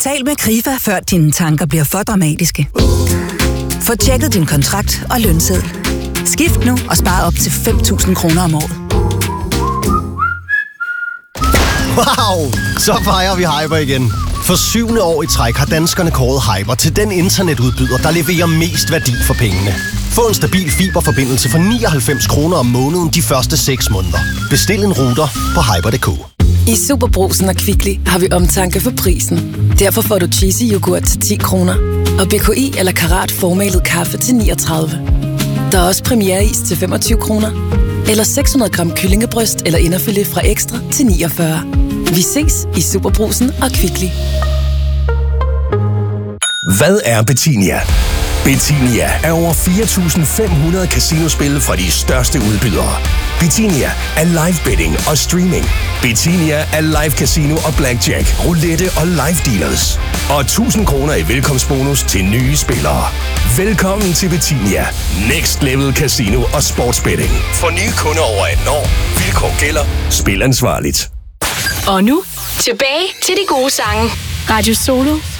Tal med Krifa, før dine tanker bliver for dramatiske. Få tjekket din kontrakt og lønseddel. Skift nu og spar op til 5.000 kroner om året. Wow! Så fejrer vi Hyper igen. For 7. år i træk har danskerne kåret Hyper til den internetudbyder, der leverer mest værdi for pengene. Få en stabil fiberforbindelse for 99 kroner om måneden de første 6 måneder. Bestil en router på hyper.dk. I Superbrugsen og Kvickly har vi omtanke for prisen. Derfor får du cheesy yoghurt til 10 kroner. Og BKI eller Karat formalet kaffe til 39. Der er også premiereis til 25 kroner. Eller 600 gram kyllingebryst eller inderfilet fra Ekstra til 49. Vi ses i Superbrugsen og Kvickly. Hvad er Betinia? Betinia er over 4.500 casinospil fra de største udbydere. Betinia er live betting og streaming. Betinia er live casino og blackjack, roulette og live dealers. Og 1.000 kroner i velkomstbonus til nye spillere. Velkommen til Betinia. Next Level Casino og Sportsbetting. For nye kunder over 18 år. Vilkår gælder. Spil ansvarligt. Og nu, tilbage til de gode sange. Radio Solo